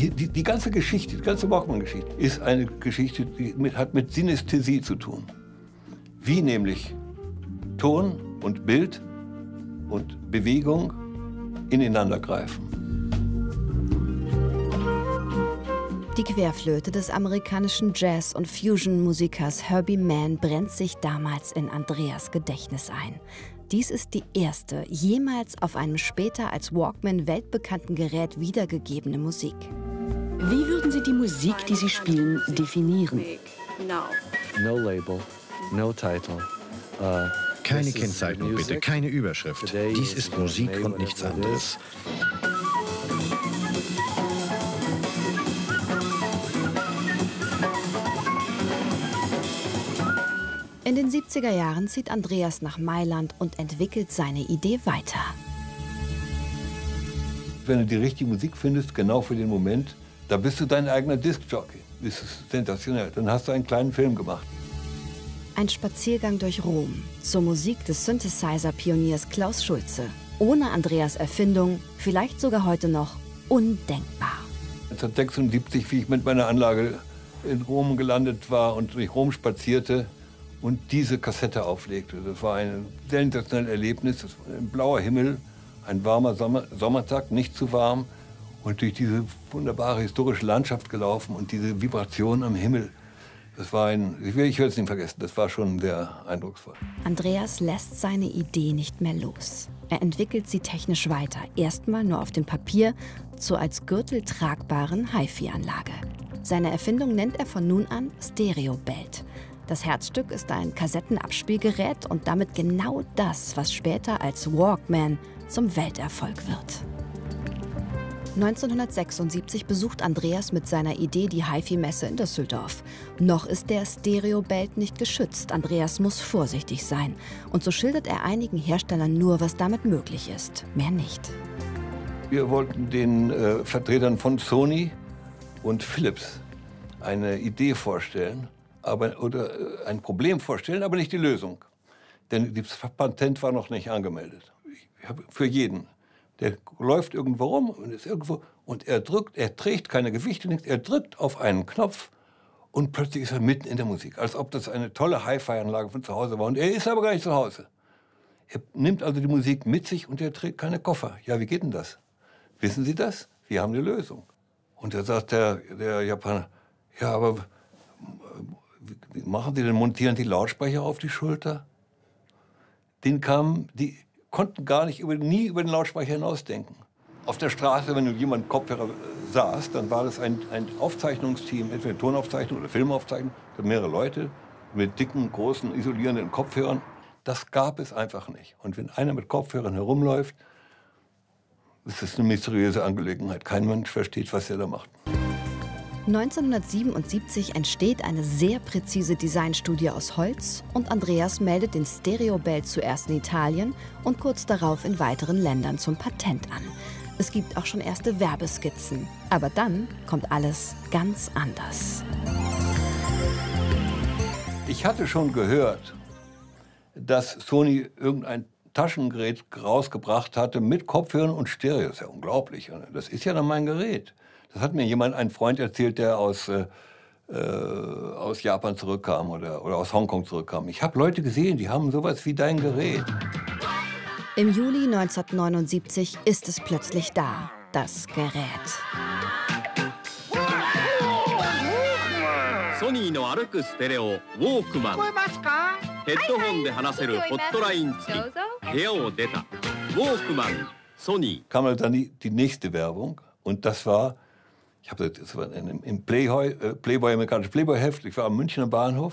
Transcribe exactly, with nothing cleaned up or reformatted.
Die, die, die ganze Geschichte, die ganze Walkman-Geschichte ist eine Geschichte, die mit, hat mit Synästhesie zu tun. Wie nämlich Ton und Bild und Bewegung ineinander greifen. Die Querflöte des amerikanischen Jazz- und Fusion-Musikers Herbie Mann brennt sich damals in Andreas' Gedächtnis ein. Dies ist die erste jemals auf einem später als Walkman weltbekannten Gerät wiedergegebene Musik. Wie würden Sie die Musik, die Sie spielen, definieren? No label, no title. Uh, Keine Kennzeichnung bitte, keine Überschrift. Dies ist Musik und nichts anderes. In den siebziger Jahren zieht Andreas nach Mailand und entwickelt seine Idee weiter. Wenn du die richtige Musik findest, genau für den Moment, da bist du dein eigener Diskjockey. Das ist sensationell. Dann hast du einen kleinen Film gemacht. Ein Spaziergang durch Rom zur Musik des Synthesizer-Pioniers Klaus Schulze. Ohne Andreas' Erfindung, vielleicht sogar heute noch, undenkbar. neunzehnhundertsechsundsiebzig, wie ich mit meiner Anlage in Rom gelandet war und durch Rom spazierte und diese Kassette auflegte. Das war ein sensationelles Erlebnis. Das war ein blauer Himmel, ein warmer Sommer, Sommertag, nicht zu warm. Und durch diese wunderbare historische Landschaft gelaufen und diese Vibration am Himmel. Das war ein, ich will es nicht vergessen, das war schon sehr eindrucksvoll. Andreas lässt seine Idee nicht mehr los. Er entwickelt sie technisch weiter, erstmal nur auf dem Papier, zur als Gürtel tragbaren HiFi-Anlage. Seine Erfindung nennt er von nun an Stereo-Belt. Das Herzstück ist ein Kassettenabspielgerät und damit genau das, was später als Walkman zum Welterfolg wird. neunzehnhundertsechsundsiebzig besucht Andreas mit seiner Idee die HiFi-Messe in Düsseldorf. Noch ist der Stereo-Belt nicht geschützt. Andreas muss vorsichtig sein. Und so schildert er einigen Herstellern nur, was damit möglich ist. Mehr nicht. Wir wollten den äh, Vertretern von Sony und Philips eine Idee vorstellen, aber, oder äh, ein Problem vorstellen, aber nicht die Lösung. Denn das Patent war noch nicht angemeldet. Ich hab für jeden. Der läuft irgendwo rum und ist irgendwo und er drückt, er trägt keine Gewichte, nichts, er drückt auf einen Knopf und plötzlich ist er mitten in der Musik, als ob das eine tolle Hi-Fi-Anlage von zu Hause war. Und er ist aber gar nicht zu Hause. Er nimmt also die Musik mit sich und er trägt keine Koffer. Ja, wie geht denn das? Wissen Sie das? Wir haben eine Lösung. Und da sagt der, der Japaner, ja, aber wie machen Sie denn, montieren die Lautsprecher auf die Schulter? Den kamen die konnten gar nicht über, nie über den Lautsprecher hinausdenken. Auf der Straße, wenn du jemanden Kopfhörer saß, dann war das ein, ein Aufzeichnungsteam, entweder Tonaufzeichnung oder Filmaufzeichnung, mehrere Leute mit dicken, großen, isolierenden Kopfhörern. Das gab es einfach nicht. Und wenn einer mit Kopfhörern herumläuft, ist das eine mysteriöse Angelegenheit. Kein Mensch versteht, was er da macht. neunzehnhundertsiebenundsiebzig entsteht eine sehr präzise Designstudie aus Holz und Andreas meldet den Stereo-Belt zuerst in Italien und kurz darauf in weiteren Ländern zum Patent an. Es gibt auch schon erste Werbeskizzen. Aber dann kommt alles ganz anders. Ich hatte schon gehört, dass Sony irgendein Taschengerät rausgebracht hatte mit Kopfhörern und Stereo. Das ist ja unglaublich. Das ist ja dann mein Gerät. Das hat mir jemand, ein Freund erzählt, der aus, äh, aus Japan zurückkam oder, oder aus Hongkong zurückkam. Ich habe Leute gesehen, die haben sowas wie dein Gerät. Im Juli neunzehnhundertneunundsiebzig ist es plötzlich da, das Gerät. Sony no Arc Stereo Walkman. Headphone de hanaseru Hotline付き。部屋を出た。Walkman Sony. Kam dann die, die nächste Werbung und das war, ich habe das war im Playboy, äh, Playboy, amerikanisches Playboy-Heft, ich war am Münchner Bahnhof